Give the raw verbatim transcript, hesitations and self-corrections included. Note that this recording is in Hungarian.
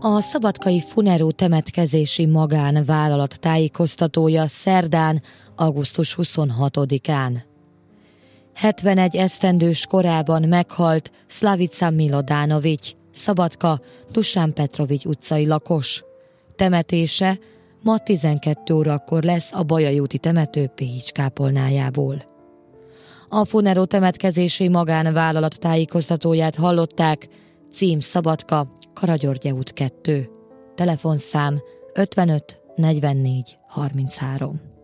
A szabadkai Funero temetkezési magánvállalat tájékoztatója szerdán, augusztus huszonhatodikán. hetvenegy esztendős korában meghalt Slavica Milodanovics, Szabadka Dusan Petrovics utcai lakos. Temetése ma tizenkét órakor lesz a Bajai úti temető Pécs kápolnájából. A Funero temetkezési magánvállalat tájékoztatóját hallották, cím Szabadka, Karagyörgye út kettő, telefonszám ötvenöt negyvennégy harminchárom.